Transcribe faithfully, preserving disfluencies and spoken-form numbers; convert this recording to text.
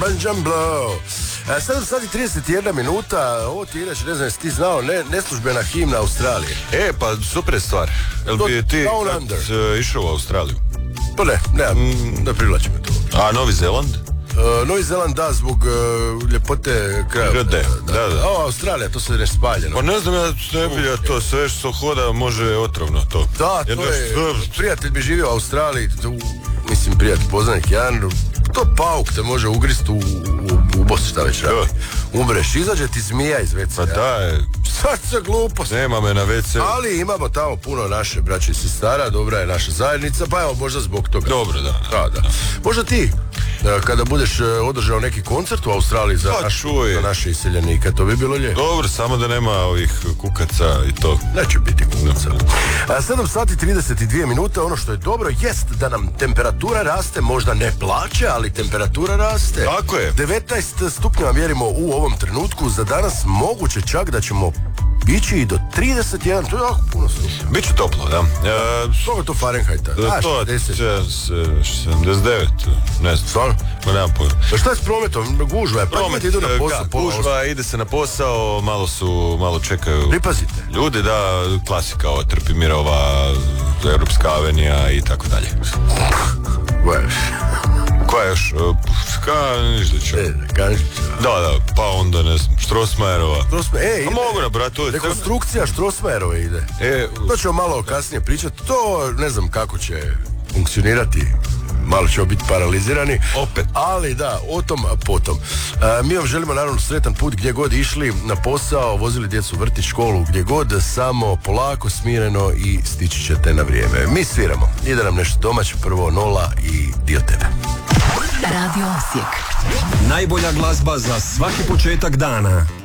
Banjamblo. sedam sati trideset jedna minuta, ovo ti inače, ne znam jesi ti znao, ne, neslužbena himna Australije. E, pa super stvar. Jel bi ti uh, išao u Australiju? To ne, ne, mm. ne privlači me to. A Novi Zeland? Uh, Novi Zeland da, zbog uh, ljepote kraja. Da, da, da, da. O, Australija, to se ne spaljeno. Pa ne znam, ja ne bi ja to sve što hoda može otrovno to. Da, Jedno to je, što... prijatelj bi živio u Australiji, to, mislim prijatelj, poznanik jedan, to pauk te može ugrist u, u, u bosu, šta već radi. Umreš, izađe ti zmija iz ve ce. Pa da je. Sad se glupost. Nema me na ve ce. Ali imamo tamo puno naše braće i sestara, dobra je naša zajednica, pa evo možda zbog toga. Dobro, da. Da, da. Možda ti, kada budeš održao neki koncert u Australiji za, pa, naš, za naše iseljenike, to bi bilo lijepo. Dobro, samo da nema ovih kukaca i to. Neće biti kukaca. No. sedam sati trideset dvije minute, ono što je dobro jest da nam temperatura raste, možda ne plaće, ali temperatura raste. Tako je. devetnaest stupnjeva mjerimo u ovom trenutku, za danas moguće čak da ćemo ići i do trideset jedan, to je jako puno stupnja. Biće toplo, da. E, Što je to Fahrenheita? A, to je sedamdeset devet, ne znam. Stvarno? Ma nemam pojma. Pa šta je s prometom? Gužva je, promet idu na posao. Ga, gužva, ide se na posao, malo su, malo čekaju. Pripazite. Ljudi, da, klasika, ova Trpimirova, Europska avenija i tako dalje. Koja još? Puška, ništa ću. E, kaži. Da, da, pa onda ne znam, Štrosmajerova. Štrosma, e, ide. A mogu nabrati. Rekonstrukcija Štrosmajerove ide. E, to ćemo malo kasnije pričati. To ne znam kako će funkcionirati. Malo ćemo biti paralizirani. Opet. Ali da, o tom potom. A, mi vam želimo naravno sretan put gdje god išli na posao, vozili djecu u vrtić, školu, gdje god, samo polako, smireno i stići ćete na vrijeme. Mi sviramo. Ide nam nešto domaće, prvo Nola i Dio tebe. Radio Osijek. Najbolja glazba za svaki početak dana.